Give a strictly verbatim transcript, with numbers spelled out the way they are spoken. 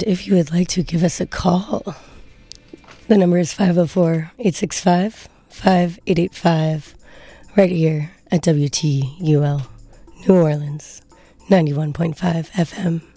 if you would like to give us a call, the number is five oh four, eight six five, five eight eight five, right here at W T U L, New Orleans, ninety-one point five F M.